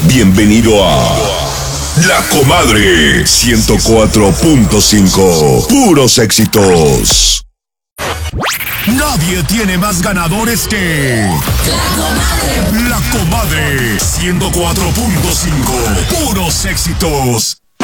Bienvenido a La Comadre 104.5. Puros éxitos. Nadie tiene más ganadores que La Comadre 104.5. Puros éxitos.